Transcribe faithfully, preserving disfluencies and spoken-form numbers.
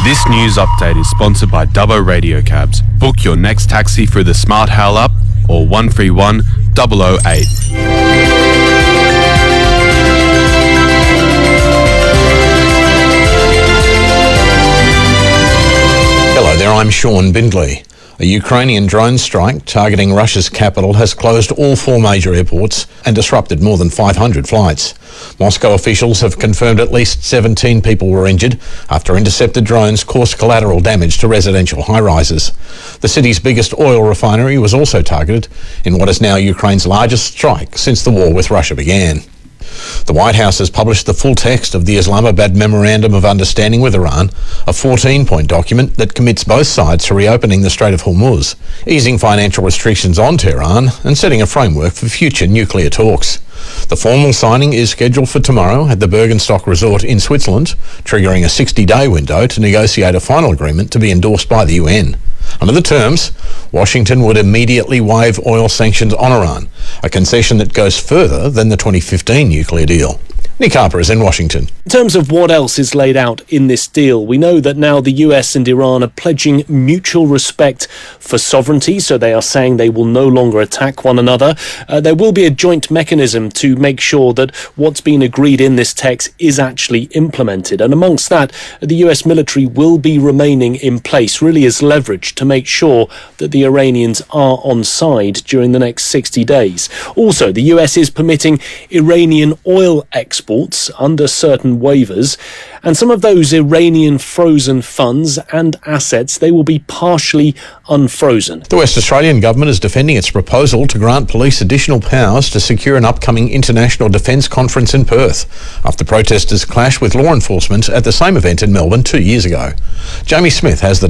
This news update is sponsored by Dubbo Radio Cabs. Book your next taxi through the Smart Hail app or one three one, zero zero eight. Hello there, I'm Sean Bindley. A Ukrainian drone strike targeting Russia's capital has closed all four major airports and disrupted more than five hundred flights. Moscow officials have confirmed at least seventeen people were injured after intercepted drones caused collateral damage to residential high-rises. The city's biggest oil refinery was also targeted in what is now Ukraine's largest strike since the war with Russia began. The White House has published the full text of the Islamabad Memorandum of Understanding with Iran, a fourteen-point document that commits both sides to reopening the Strait of Hormuz, easing financial restrictions on Tehran and setting a framework for future nuclear talks. The formal signing is scheduled for tomorrow at the Bergenstock Resort in Switzerland, triggering a sixty-day window to negotiate a final agreement to be endorsed by the U N. Under the terms, Washington would immediately waive oil sanctions on Iran, a concession that goes further than the twenty fifteen nuclear deal. Nick Harper is in Washington. In terms of what else is laid out in this deal, we know that now the U S and Iran are pledging mutual respect for sovereignty, so they are saying they will no longer attack one another. Uh, there will be a joint mechanism to make sure that what's been agreed in this text is actually implemented. And amongst that, the U S military will be remaining in place, really as leverage to make sure that the Iranians are on side during the next sixty days. Also, the U S is permitting Iranian oil exports under certain waivers, and some of those Iranian frozen funds and assets, they will be partially unfrozen. The West Australian government is defending its proposal to grant police additional powers to secure an upcoming international defence conference in Perth, after protesters clashed with law enforcement at the same event in Melbourne two years ago. Jamie Smith has the